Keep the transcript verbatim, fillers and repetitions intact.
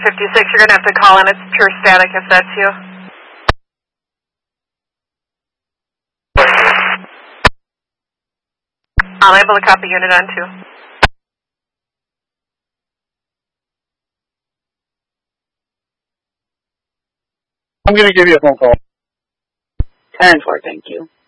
fifty-six, you're going to have to call in. It's pure static if that's you. I'm able to copy unit on two. I'm going to give you a phone call. ten four, thank you.